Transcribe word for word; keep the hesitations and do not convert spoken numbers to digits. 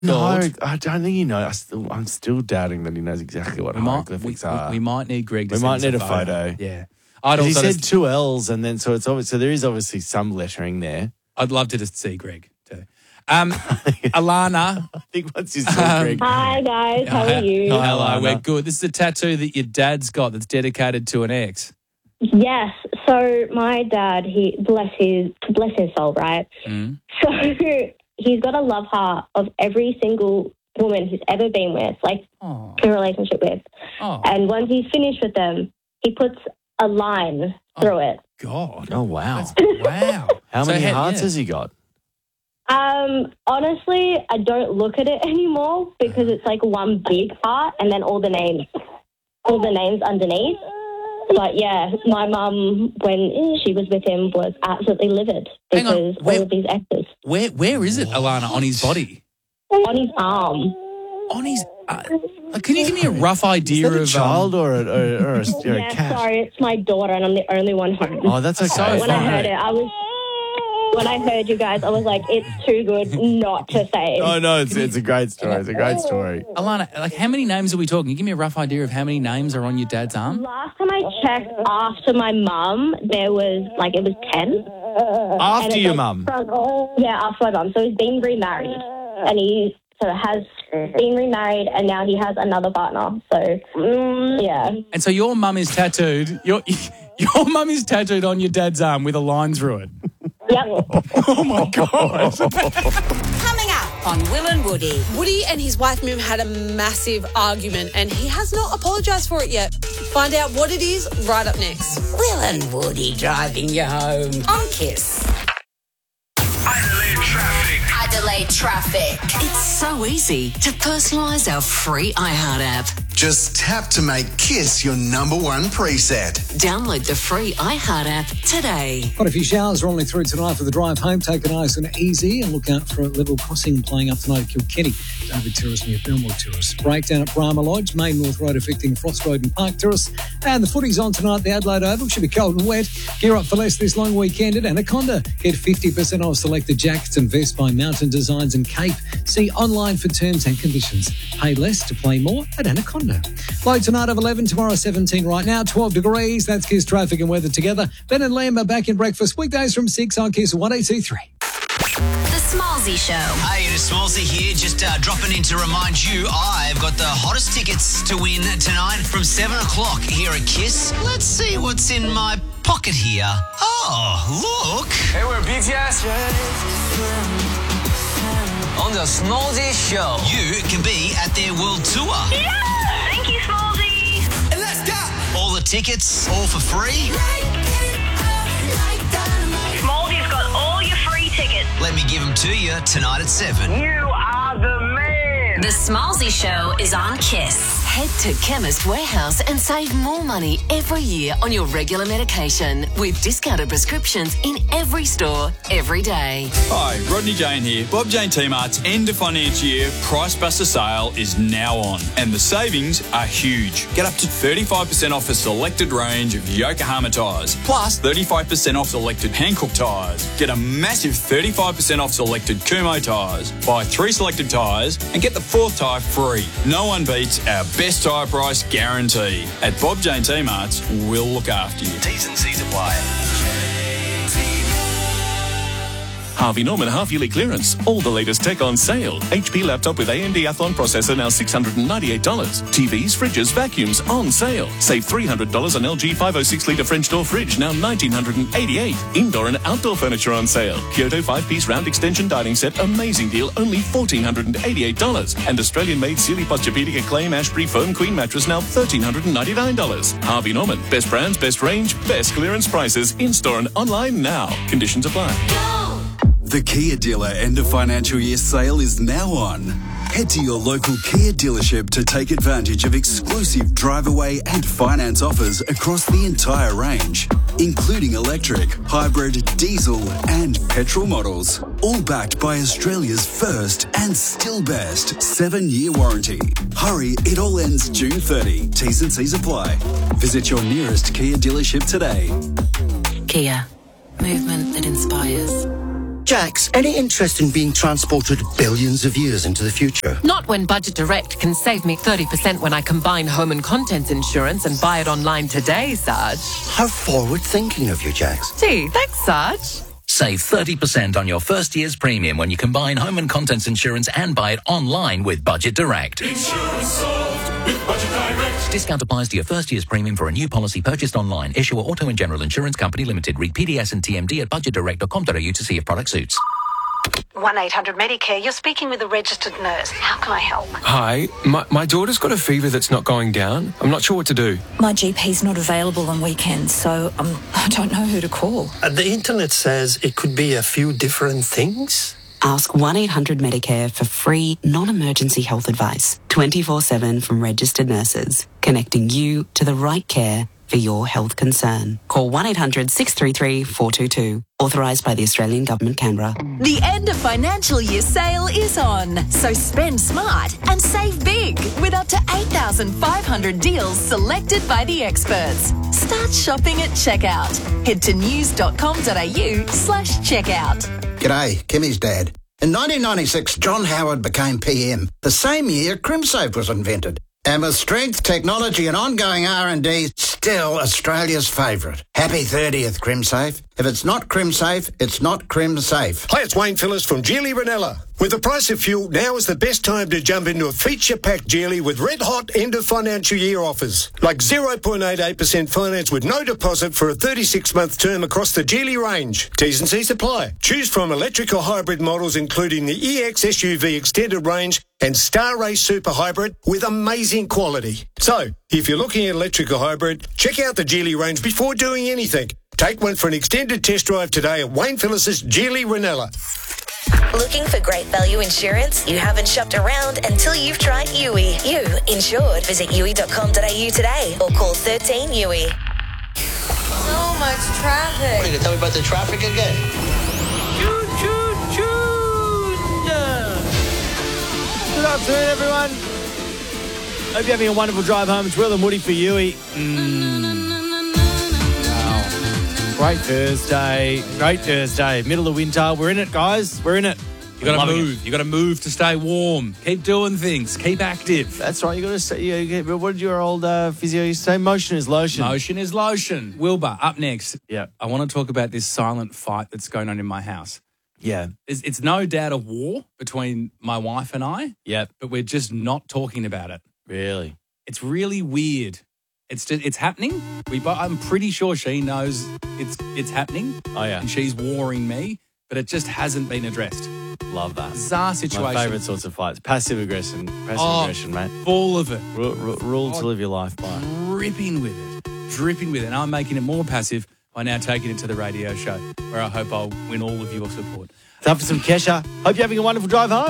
No, gold. I don't think he knows. I still, I'm still doubting that he knows exactly what We might, hieroglyphics we, are. we, we might need Greg to We send might us need a a photo. Yeah. I'd 'Cause he also said just, two L's, and then so it's obvious. So there is obviously some lettering there. I'd love to just see Greg too. Um, Alana. I think once you saw Um, Greg. Hi guys, how are you? Hi, Hello, Alana. we're good. This is a tattoo that your dad's got that's dedicated to an ex. Yes. So my dad, he bless his bless his soul, right? Mm. So he's got a love heart of every single woman he's ever been with, like Oh. in a relationship with. Oh, And once he's finished with them, he puts a line through it. God. Oh, wow. Wow. How So many ha- hearts yeah. has he got? Um, honestly, I don't look at it anymore because it's like one big heart and then all the names, all the names underneath. But yeah, my mum, when she was with him, was absolutely livid Hang on, because where- all of these exes Where Where is it, Alana, on his body? on his arm. On his... Uh, can you give me a rough idea Is that a of... child um, or a, or, or a, or a Yeah, cat? sorry, it's my daughter, and I'm the only one home. Oh, that's okay. So when I heard it, I was when I heard you guys, I was like, it's too good not to say. Oh, no, it's, it's a great story. It's a great story. Alana, like, how many names are we talking? Can you give me a rough idea of how many names are on your dad's arm? Last time I checked, after my mum, there was like it was ten. And After it's your like mum. from- Yeah, after my mum. So he's been remarried, and he so has been remarried, and now he has another partner. So mm, yeah, And so your mum is tattooed... Your, your mum is tattooed on your dad's arm with a line through it. yep. Oh, my God. Coming up on Will and Woody. Woody and his wife Mim had a massive argument and he has not apologised for it yet. Find out what it is right up next. Will and Woody driving you home on Kiss. Adelaide traffic. Adelaide traffic. It's so easy to personalise our free iHeart app. Just tap to make Kiss your number one preset. Download the free iHeart app today. Quite a few showers rolling through tonight for the drive home. Take it nice and easy and look out for a level crossing playing up tonight at Kilkenny. David Terrace near Belmore Terrace. Breakdown at Brahma Lodge, Main North Road affecting Frost Road and Park Terrace. And the footy's on tonight. The Adelaide Oval should be cold and wet. Gear up for less this long weekend at Anaconda. Get fifty percent off selected jackets and vests by Mountain Designs and Cape. See online for terms and conditions. Pay less to play more at Anaconda. Low tonight of eleven, tomorrow seventeen. Right now, twelve degrees. That's Kiss traffic and weather together. Ben and Lamb are back in breakfast weekdays from six on Kiss one eight two three. The Smallsy Show. Hey, it is Smallsy here, just uh, dropping in to remind you I've got the hottest tickets to win tonight from seven o'clock here at Kiss. Let's see what's in my pocket here. Oh, look. Hey, we're B T S. On the Smallsy Show. You can be at their world tour. Yeah! Thank you, Smallsy. And let's go. All the tickets, all for free. Smallsy's got all your free tickets. Let me give them to you tonight at seven. You are the man. The Smallsy Show is on Kiss. Head to Chemist Warehouse and save more money every year on your regular medication with discounted prescriptions in every store, every day. Hi, Rodney Jane here. Bob Jane T-Mart's end of financial year Price Buster sale is now on, and the savings are huge. Get up to thirty-five percent off a selected range of Yokohama tyres, plus thirty-five percent off selected Hankook tyres. Get a massive thirty-five percent off selected Kumo tyres. Buy three selected tyres and get the fourth tyre free. No one beats our best tyre price guarantee. At Bob Jane T-Mart's, we'll look after you. T's and C's apply. Harvey Norman half-yearly clearance. All the latest tech on sale. H P laptop with A M D Athlon processor now six hundred ninety-eight dollars. T Vs, fridges, vacuums on sale. Save three hundred dollars on L G five oh six litre French door fridge, now one thousand nine hundred eighty-eight dollars. Indoor and outdoor furniture on sale. Kyoto five-piece round extension dining set, amazing deal, only one thousand four hundred eighty-eight dollars. And Australian-made Sealy Posturepedic Acclaim Ashbury Foam Queen mattress, now one thousand three hundred ninety-nine dollars. Harvey Norman. Best brands, best range, best clearance prices. In-store and online now. Conditions apply. The Kia dealer end of financial year sale is now on. Head to your local Kia dealership to take advantage of exclusive drive-away and finance offers across the entire range, including electric, hybrid, diesel and petrol models. All backed by Australia's first and still best seven-year warranty. Hurry, it all ends June thirtieth. T's and C's apply. Visit your nearest Kia dealership today. Kia. Movement that inspires. Jax, any interest in being transported billions of years into the future? Not when Budget Direct can save me thirty percent when I combine home and contents insurance and buy it online today, Sarge. How forward-thinking of you, Jax. Gee, thanks, Sarge. Save thirty percent on your first year's premium when you combine home and contents insurance and buy it online with Budget Direct. Insurance solved with Budget Direct. Discount applies to your first year's premium for a new policy purchased online. Issuer Auto and General Insurance Company Limited. Read P D S and T M D at budget direct dot com dot a u to see if product suits. one eight hundred Medicare, you're speaking with a registered nurse. How can I help? Hi, my, my daughter's got a fever that's not going down. I'm not sure what to do. My G P's not available on weekends, so um, I don't know who to call. Uh, the internet says it could be a few different things. Ask one eight hundred Medicare for free, non-emergency health advice. twenty-four seven from registered nurses. Connecting you to the right care for your health concern. Call one eight hundred six three three four two two. Authorised by the Australian Government, Canberra. The end of financial year sale is on, so spend smart and save big with up to eight thousand five hundred deals selected by the experts. Start shopping at checkout. Head to news dot com dot a u slash checkout. G'day, Kimmy's dad. In nineteen ninety-six, John Howard became P M. The same year, CrimSafe was invented. And with strength, technology and ongoing R and D, still Australia's favourite. Happy thirtieth, CrimSafe. If it's not CrimSafe, it's not CrimSafe. Hi, it's Wayne Phillips from Geely Ranella. With the price of fuel, now is the best time to jump into a feature-packed Geely with red-hot end-of-financial year offers. Like zero point eight eight percent finance with no deposit for a thirty-six month term across the Geely range. T's and C's apply. Choose from electric or hybrid models including the E X S U V Extended Range and Star Race Super Hybrid with amazing quality. So, if you're looking at electric or hybrid, check out the Geely range before doing anything. Take one for an extended test drive today at Wayne Phillips' Geely Ranella. Looking for great value insurance? You haven't shopped around until you've tried U I. You insured. Visit U I dot com dot a u today or call thirteen U I. So much traffic. What, are you going to tell me about the traffic again? Choo, choo, choo. Good afternoon, everyone. Hope you're having a wonderful drive home. It's Will and Woody for U I. Mm. Great Thursday. Great Thursday. Middle of winter. We're in it, guys. We're in it. You got to Loving move. it. You got to move to stay warm. Keep doing things. Keep active. That's right. You got to say. You get, what did your old uh, physio used to say? Motion is lotion. Motion is lotion. Wilbur, up next. Yeah. I want to talk about this silent fight that's going on in my house. Yeah. It's, it's no doubt a war between my wife and I. Yep. But we're just not talking about it. Really? It's really weird. It's just, it's happening. We, bo- I'm pretty sure she knows it's it's happening. Oh, yeah. And she's warring me, but it just hasn't been addressed. Love that. Bizarre situation. My favourite sorts of fights. Passive aggression. Passive Oh, aggression, mate. Full of it. R- r- rule Oh, to live your life by. Dripping with it. Dripping with it. And I'm making it more passive by now taking it to the radio show, where I hope I'll win all of your support. Time for some Kesha. Hope you're having a wonderful drive home.